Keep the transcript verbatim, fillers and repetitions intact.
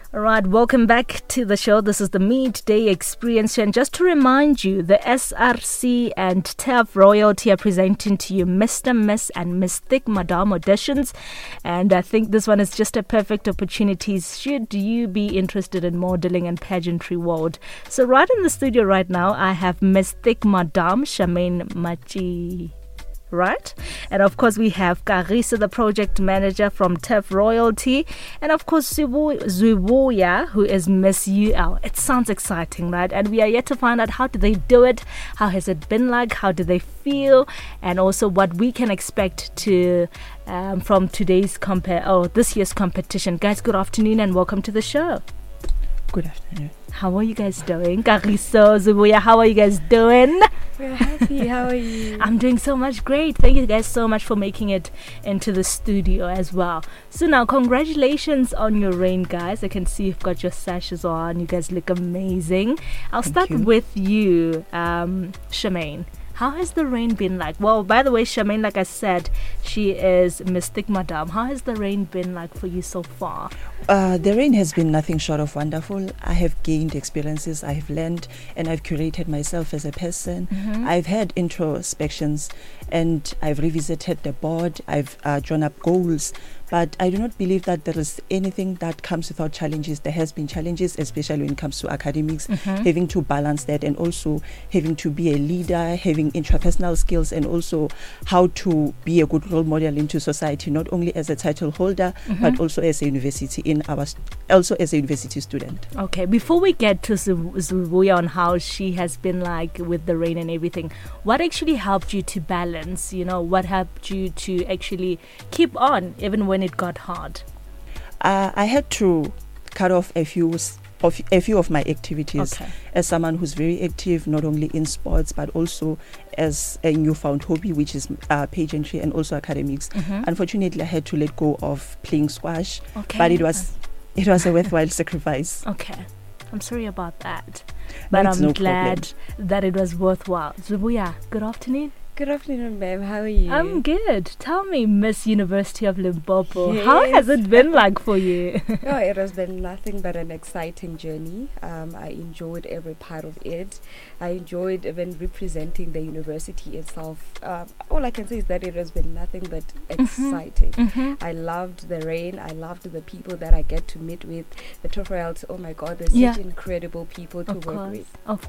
All right, welcome back to the show. This is the Midday Experience. And just to remind you, the S R C and T E V Royalty are presenting to you Mister Miss and Miss Thick Madame auditions. And I think this one is just a perfect opportunity should you be interested in modeling and pageantry world. So right in the studio right now, I have Miss Thick Madame, Charmaine Machi. Right? And of course, we have Karisa, the project manager from T E V Royalty. And of course, Zubuya, who is Miss U L. It sounds exciting, right? And we are yet to find out how do they do it? How has it been like? How do they feel? And also what we can expect to um, from today's compare oh this year's competition. Guys, good afternoon and welcome to the show. Good afternoon. How are you guys doing? Karisa, Zubuya, how are you guys doing? We're happy. How are you? I'm doing so much great. Thank you guys so much for making it into the studio as well. So now, congratulations on your reign, guys. I can see you've got your sashes on. You guys look amazing. I'll Thank start you. with you, um, Charmaine. How has the reign been like? Well, by the way, Charmaine, like I said, she is Mystic Madame. How has the reign been like for you so far? Uh, the reign has been nothing short of wonderful. I have gained experiences, I have learned, and I've curated myself as a person. Mm-hmm. I've had introspections, and I've revisited the board. I've uh, drawn up goals. But I do not believe that there is anything that comes without challenges. There has been challenges, especially when it comes to academics, Mm-hmm. having to balance that, and also having to be a leader, having intrapersonal skills, and also how to be a good role model into society, not only as a title holder, Mm-hmm. but also as a university in our, st- also as a university student. Okay, before we get to Zub- Zubuya on how she has been like with the rain and everything, what actually helped you to balance? You know, what helped you to actually keep on even when it got hard? Uh, I had to cut off a few s- of a few of my activities. Okay. As someone who's very active, not only in sports but also as a newfound hobby, which is uh, pageantry and also academics. Mm-hmm. Unfortunately, I had to let go of playing squash, Okay. but it was it was a worthwhile sacrifice. Okay. I'm sorry about that. But That's I'm no glad problem. that it was worthwhile. Zubuya, good afternoon. Good afternoon, ma'am. How are you? I'm good. Tell me, Miss University of Limpopo, how Yes. has it been like for you? Oh, it has been nothing but an exciting journey. Um, I enjoyed every part of it. I enjoyed even representing the university itself. Um, all I can say is that it has been nothing but exciting. Mm-hmm. I loved the rain. I loved the people that I get to meet with. The T E V Royalty. Oh my God, they're Yeah. such incredible people to Of work course. with. Of